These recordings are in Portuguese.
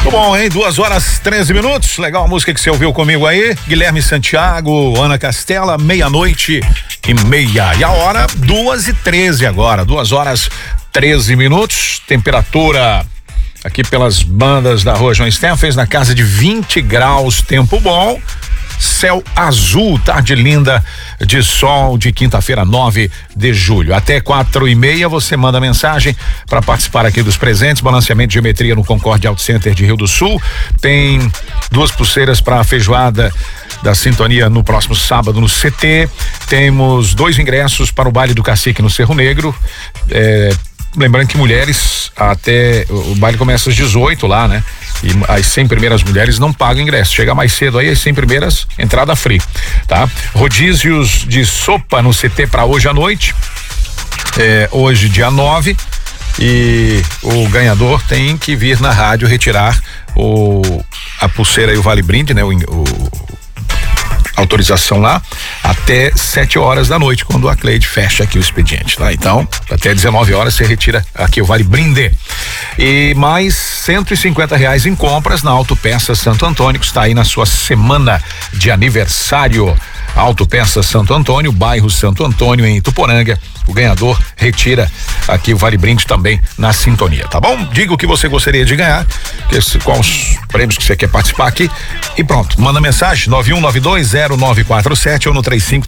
Muito bom, hein? 2h13. Legal a música que você ouviu comigo aí. Guilherme Santiago, Ana Castela, 00:30. E a hora, 2h13 agora. 2h13. Temperatura aqui pelas bandas da Rua João Steffens, na casa de 20 graus, tempo bom. Céu azul, tarde linda de sol de quinta-feira, 9 de julho. Até 4h30 você manda mensagem para participar aqui dos presentes. Balanceamento de geometria no Concorde Auto Center de Rio do Sul. Tem 2 pulseiras para a feijoada da Sintonia no próximo sábado no CT. Temos 2 ingressos para o baile do Cacique no Cerro Negro. Lembrando que mulheres, até o baile começa às 18 lá, né? E as 100 primeiras mulheres não pagam ingresso. Chega mais cedo aí, as 100 primeiras, entrada free, tá? Rodízios de sopa no CT para hoje à noite. Hoje, dia 9. E o ganhador tem que vir na rádio retirar a pulseira e o Vale Brinde, né? Autorização lá até 7h da noite, quando a Cleide fecha aqui o expediente, tá? Então, até 19h você retira aqui o Vale Brinde. E mais R$150 em compras na Autopeças Santo Antônio, que está aí na sua semana de aniversário. Autopeças Santo Antônio, bairro Santo Antônio, em Ituporanga. O ganhador retira aqui o Vale Brinde também na Sintonia, tá bom? Diga o que você gostaria de ganhar, quais prêmios que você quer participar aqui e pronto, manda mensagem 91920947 ou no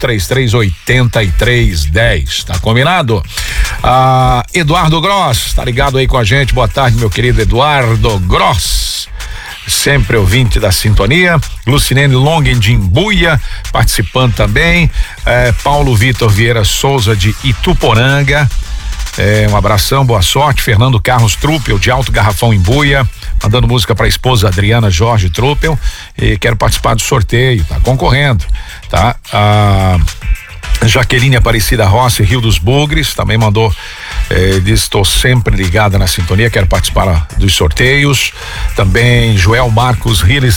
35338310, tá combinado? Eduardo Gross, tá ligado aí com a gente? Boa tarde, meu querido Eduardo Gross, sempre ouvinte da Sintonia. Lucinene Longen de Imbuia participando também. Paulo Vitor Vieira Souza de Ituporanga, um abração, boa sorte. Fernando Carlos Truppel de Alto Garrafão Imbuia, mandando música para a esposa Adriana Jorge Truppel, e quero participar do sorteio, tá concorrendo, tá? Jaqueline Aparecida Rossi, Rio dos Bugres, também mandou, diz: estou sempre ligada na Sintonia, quero participar dos sorteios. Também Joel Marcos Riles